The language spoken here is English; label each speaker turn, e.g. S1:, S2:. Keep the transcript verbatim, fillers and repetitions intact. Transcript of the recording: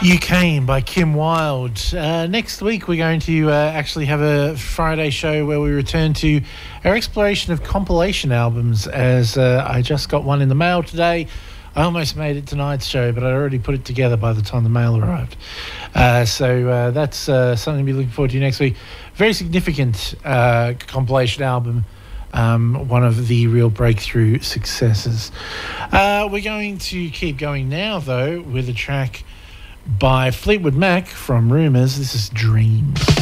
S1: You Came by Kim Wilde. Uh, next week we're going to uh, actually have a Friday show where we return to our exploration of compilation albums, as uh, I just got one in the mail today. I almost made it tonight's show, but I already put it together by the time the mail arrived. Uh, so uh, that's uh, something to be looking forward to next week. Very significant uh, compilation album. Um, one of the real breakthrough successes. Uh, we're going to keep going now, though, with a track by Fleetwood Mac from Rumours. This is Dreams.